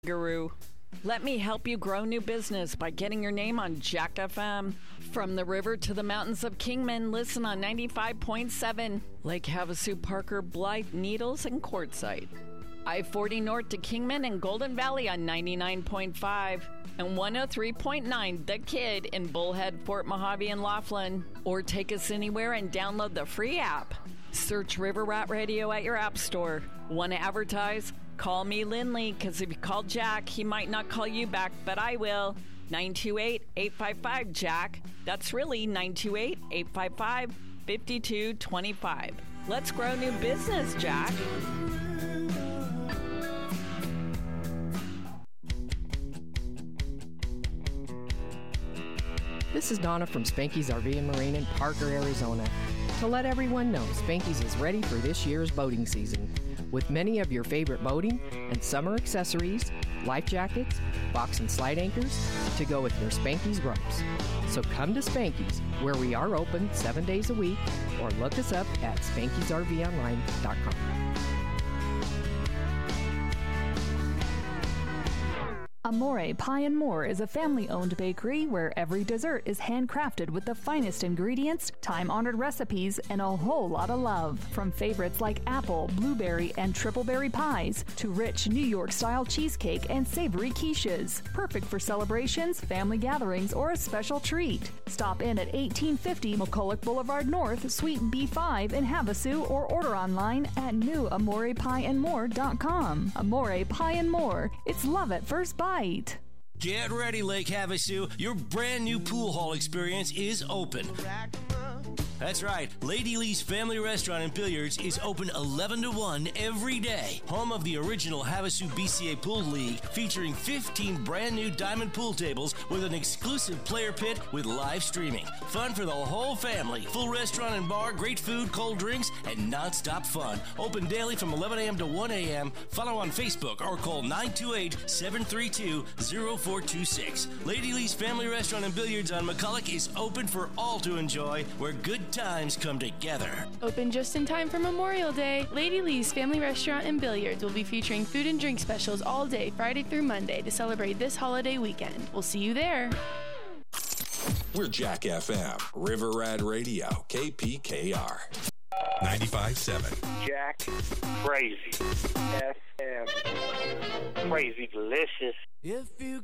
Guru. Let me help you grow new business by getting your name on Jack FM. From the river to the mountains of Kingman, listen on 95.7. Lake Havasu, Parker, Blythe, Needles, and Quartzsite. I-40 north to Kingman and Golden Valley on 99.5. And 103.9 The Kid in Bullhead, Fort Mojave, and Laughlin. Or take us anywhere and download the free app. Search River Rat Radio at your app store. Want to advertise? Call me Lindley, because if you call Jack, he might not call you back, but I will. 928-855-JACK. That's really 928-855-5225. Let's grow new business, Jack. This is Donna from Spanky's RV and Marine in Parker, Arizona. To let everyone know, Spanky's is ready for this year's boating season with many of your favorite boating and summer accessories, life jackets, box and slide anchors to go with your Spanky's ropes. So come to Spanky's, where we are open 7 days a week, or look us up at Spanky'sRVOnline.com. Amore Pie & More is a family-owned bakery where every dessert is handcrafted with the finest ingredients, time-honored recipes, and a whole lot of love. From favorites like apple, blueberry, and triple berry pies to rich New York-style cheesecake and savory quiches. Perfect for celebrations, family gatherings, or a special treat. Stop in at 1850 McCulloch Boulevard North, Suite B5 in Havasu, or order online at newamorepieandmore.com. Amore Pie & More. It's love at first bite. Get ready, Lake Havasu. Your brand new pool hall experience is open. That's right. Lady Lee's Family Restaurant and Billiards is open 11 to 1 every day. Home of the original Havasu BCA Pool League, featuring 15 brand new diamond pool tables with an exclusive player pit with live streaming. Fun for the whole family. Full restaurant and bar, great food, cold drinks, and non-stop fun. Open daily from 11 a.m. to 1 a.m. Follow on Facebook or call 928-732-0426. Lady Lee's Family Restaurant and Billiards on McCulloch is open for all to enjoy, where good times come together. Open just in time for Memorial Day, Lady Lee's Family Restaurant and Billiards will be featuring food and drink specials all day, Friday through Monday, to celebrate this holiday weekend. We'll see you there. We're Jack FM, River Rat Radio, KPKR. 95.7. Jack, crazy. FM. Crazy delicious. If you